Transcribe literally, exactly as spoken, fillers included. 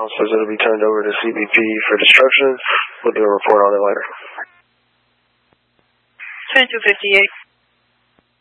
now says it'll be turned over to C B P for destruction. We'll do a report on it later. twenty-two fifty-eight.